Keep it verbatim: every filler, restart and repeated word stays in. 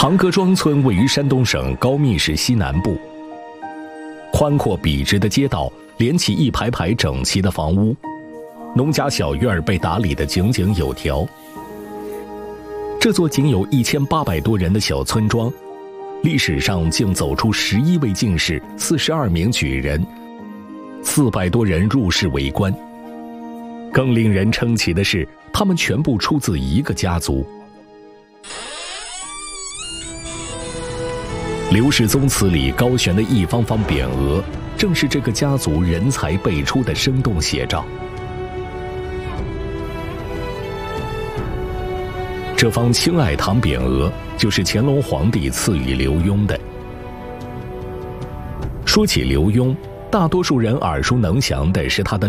庞各庄村位于山东省高密市西南部，宽阔笔直的街道连起一排排整齐的房屋，农家小院被打理得井井有条。这座仅有一千八百多人的小村庄，历史上竟走出十一位进士、四十二名举人，四百多人入仕为官。更令人称奇的是，他们全部出自一个家族。刘氏宗祠里高悬的一方方匾额，正是这个家族人才辈出的生动写照。这方青矮堂匾额就是乾隆皇帝赐予刘墉的。说起刘墉，大多数人耳熟能详的是他的